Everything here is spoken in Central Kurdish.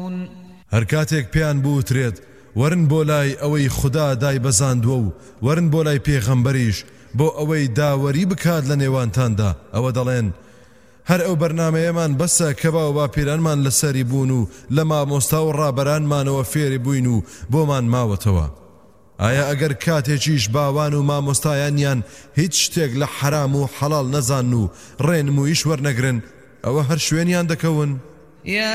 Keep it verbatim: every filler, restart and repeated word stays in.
هەر کاتێک پێیان بوترێت ورن بۆ لای ئەوەی خوددا دای بەزاندووە و ورن بۆ لای پێغەمبەریش بۆ ئەوەی داوەری بکات لە نێوانتاندا ئەوە دەڵێن هەر ئەو بەرنامەیەمان بەسە کە باو باپیرانمان لەسەری بوون و لە مامۆستا و ڕابەرانمانەوە فێری بووین و بۆمان ماوەتەوە. ئایا ئەگەر کاتێکیش باوان و مامۆستایانیان هیچ شتێک لە حرام و حەڵال نەزان و ڕێنموویش وەرنەگرن ئەوە هەر شوێنیان دەکەون؟